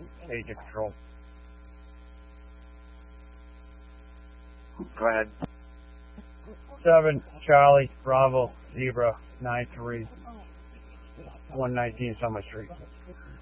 Agent Control. Go ahead. 7 Charlie Bravo Zebra 93 119 Summer Street.